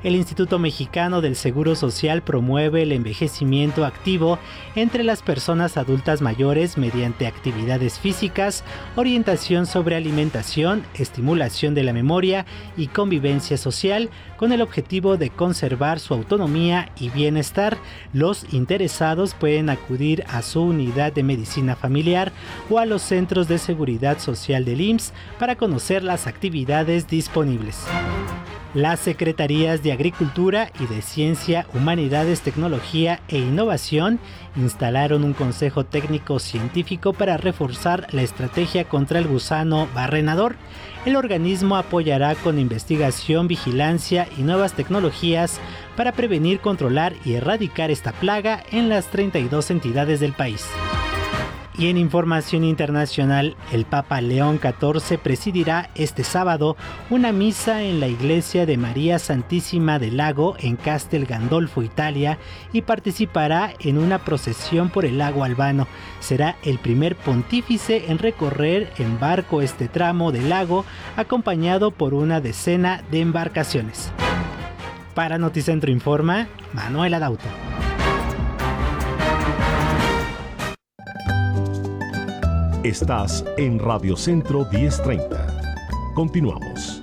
El Instituto Mexicano del Seguro Social promueve el envejecimiento activo entre las personas adultas mayores mediante actividades físicas, orientación sobre alimentación, estimulación de la memoria y convivencia social, con el objetivo de conservar su autonomía y bienestar. Los interesados pueden acudir a su unidad de medicina familiar o a los centros de seguridad social del IMSS para conocer las actividades disponibles. Las Secretarías de Agricultura y de Ciencia, Humanidades, Tecnología e Innovación instalaron un consejo técnico científico para reforzar la estrategia contra el gusano barrenador. El organismo apoyará con investigación, vigilancia y nuevas tecnologías para prevenir, controlar y erradicar esta plaga en las 32 entidades del país. Y en información internacional, el Papa León XIV presidirá este sábado una misa en la iglesia de María Santísima del Lago en Castel Gandolfo, Italia, y participará en una procesión por el lago Albano. Será el primer pontífice en recorrer en barco este tramo del lago, acompañado por una decena de embarcaciones. Para Noticentro Informa, Manuel Adauto. Estás en Radio Centro 1030. Continuamos.